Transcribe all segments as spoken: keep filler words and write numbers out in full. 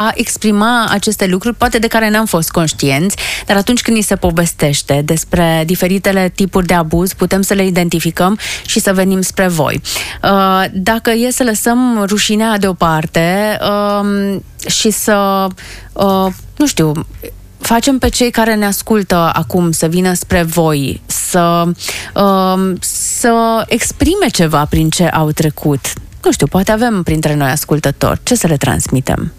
a exprima aceste lucruri, poate de care n-am fost conștienți, dar atunci când ni se povestește despre diferitele tipuri de abuz, putem să le identificăm și să venim spre voi. Dacă e să lăsăm rușinea deoparte și să, nu știu, facem pe cei care ne ascultă acum să vină spre voi, să, să exprime ceva prin ce au trecut. Nu știu, poate avem printre noi ascultători. Ce să le transmitem?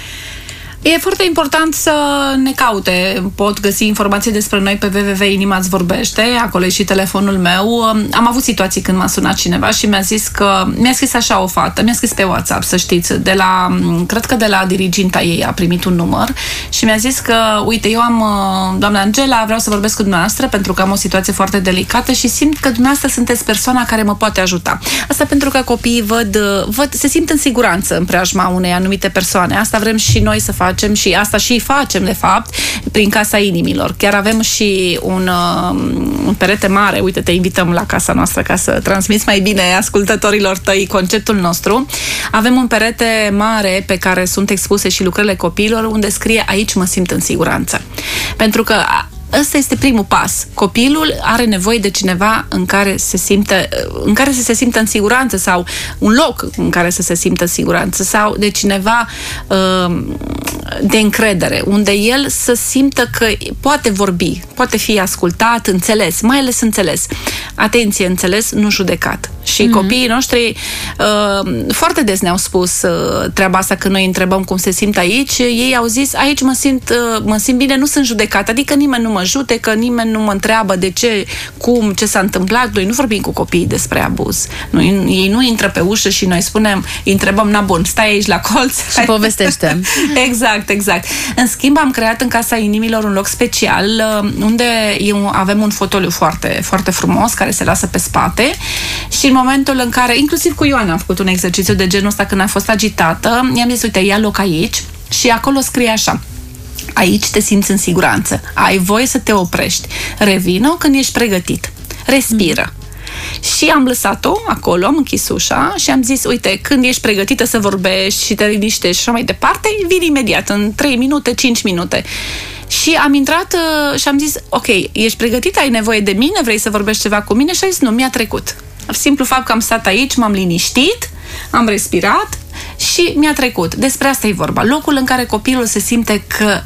E foarte important să ne caute. Pot găsi informații despre noi pe w w w punct inima îți vorbește. Acolo e și telefonul meu. Am avut situații când m-a sunat cineva și mi-a zis că... Mi-a scris așa o fată, mi-a scris pe WhatsApp, să știți, de la... Cred că de la diriginta ei a primit un număr și mi-a zis că, uite, eu am... Doamna Angela, vreau să vorbesc cu dumneavoastră pentru că am o situație foarte delicată și simt că dumneavoastră sunteți persoana care mă poate ajuta. Asta pentru că copiii văd, văd se simt în siguranță în preajma unei anumite persoane. Asta vrem și noi să facem. Facem și asta și facem, de fapt, prin Casa Inimilor. Chiar avem și un, uh, un perete mare. Uite, te invităm la casa noastră ca să transmiți mai bine ascultătorilor tăi conceptul nostru. Avem un perete mare pe care sunt expuse și lucrările copiilor, unde scrie: aici mă simt în siguranță. Pentru că ăsta este primul pas. Copilul are nevoie de cineva în care se simte, în care să se simtă în siguranță, sau un loc în care să se simtă în siguranță, sau de cineva uh, de încredere, unde el să simtă că poate vorbi, poate fi ascultat, înțeles, mai ales înțeles. Atenție, înțeles, nu judecat. Și mm-hmm. copiii noștri uh, foarte des ne-au spus uh, treaba asta când noi întrebăm cum se simt aici. Ei au zis: aici mă simt, uh, mă simt bine, nu sunt judecat. Adică nimeni nu mă judecă, nimeni nu mă întreabă de ce, cum, ce s-a întâmplat. Noi nu vorbim cu copiii despre abuz. Noi, ei nu intră pe ușă și noi spunem, îi întrebăm: na bun, stai aici la colț și povestește. Exact, exact. În schimb, am creat în Casa Inimilor un loc special uh, unde eu, avem un fotoliu foarte, foarte frumos care se lasă pe spate și în momentul în care, inclusiv cu Ioana am făcut un exercițiu de genul ăsta când a fost agitată, i-am zis: uite, ia loc aici și acolo scrie așa: aici te simți în siguranță, ai voie să te oprești, revină când ești pregătit, respiră. Mm. Și am lăsat-o acolo, am închis ușa și am zis: uite, când ești pregătită să vorbești și te liniștești și așa mai departe, vin imediat, în trei minute, cinci minute. Și am intrat uh, și am zis: ok, ești pregătită, ai nevoie de mine, vrei să vorbești ceva cu mine? Și a zis: nu, mi-a trecut. Simplu fapt că am stat aici, m-am liniștit, am respirat și mi-a trecut. Despre asta e vorba. Locul în care copilul se simte că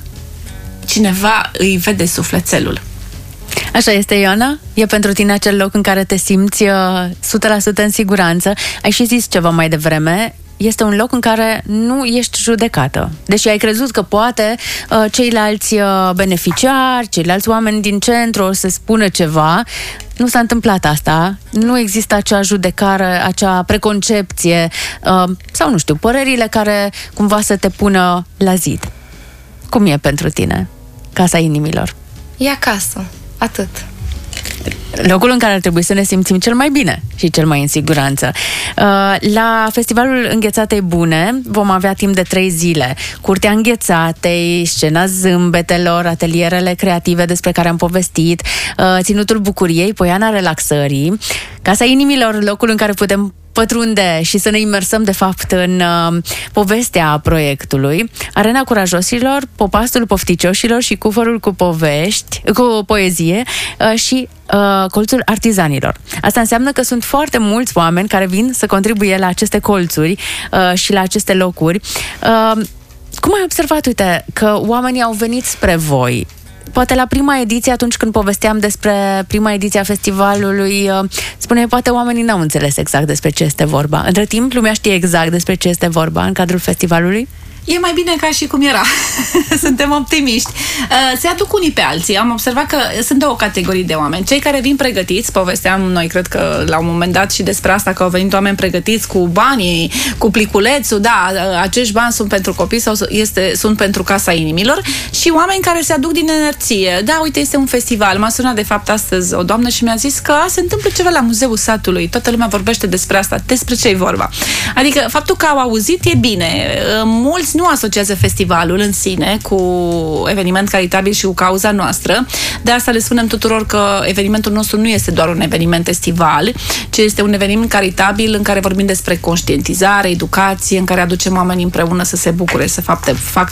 cineva îi vede sufletelul. Așa este, Ioana? E pentru tine acel loc în care te simți uh, o sută la sută în siguranță. Ai și zis ceva mai devreme. Este un loc în care nu ești judecată. Deși ai crezut că poate uh, ceilalți uh, beneficiari, ceilalți oameni din centru o să spună ceva, nu s-a întâmplat asta. Nu există acea judecare, acea preconcepție uh, sau, nu știu, părerile care cumva să te pună la zid. Cum e pentru tine Casa Inimilor? E acasă. Atât. Locul în care ar trebui să ne simțim cel mai bine și cel mai în siguranță. La Festivalul Înghețatei Bune vom avea timp de trei zile Curtea Înghețatei, Scena Zâmbetelor, atelierele creative despre care am povestit, Ținutul Bucuriei, Poiana Relaxării, Casa Inimilor, locul în care putem pătrunde și să ne imersăm de fapt în uh, povestea proiectului, Arena Curajosilor, Popastul Pofticioșilor și Cufărul cu povești, cu poezie uh, și uh, Colțul Artizanilor. Asta înseamnă că sunt foarte mulți oameni care vin să contribuie la aceste colțuri uh, și la aceste locuri. Uh, cum ai observat, uite, că oamenii au venit spre voi? Poate la prima ediție, atunci când povesteam despre prima ediție a festivalului, spune, poate oamenii n-au înțeles exact despre ce este vorba. Între timp, lumea știe exact despre ce este vorba în cadrul festivalului? E mai bine ca și cum era. Suntem optimiști. Se aduc unii pe alții. Am observat că sunt două categorii de oameni. Cei care vin pregătiți, povesteam noi, cred că la un moment dat și despre asta, că au venit oameni pregătiți cu banii, cu pliculețul, da, acești bani sunt pentru copii sau este, sunt pentru Casa Inimilor, și oameni care se aduc din inerție. Da, uite, este un festival. M-a sunat de fapt astăzi o doamnă și mi-a zis că se întâmplă ceva la Muzeul Satului. Toată lumea vorbește despre asta. Despre ce e vorba? Adică faptul că au auzit e bine. Mulți nu asociază festivalul în sine, cu eveniment caritabil și cu cauza noastră. De asta le spunem tuturor că evenimentul nostru nu este doar un eveniment estival, ci este un eveniment caritabil în care vorbim despre conștientizare, educație, în care aducem oamenii împreună să se bucure, să fapte, facă